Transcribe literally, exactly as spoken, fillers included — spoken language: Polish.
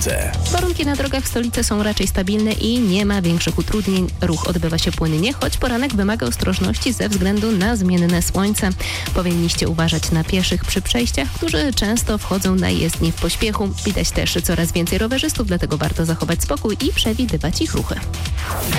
drodze. Warunki na drogach w stolicy są raczej stabilne i nie ma większych utrudnień. Ruch odbywa się płynnie, choć poranek wymaga ostrożności ze względu na zmienne słońce. Powinniście uważać na pieszych przy przejściach, którzy często wchodzą na jezdnię w pośpiechu. Widać też coraz więcej rowerzystów, dlatego warto zachować spokój i przewidywać ich ruchy.